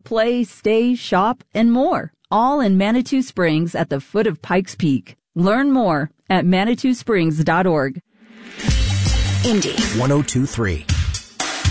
play, stay, shop, and more. All in Manitou Springs at the foot of Pikes Peak. Learn more at ManitouSprings.org. Indy 102.3.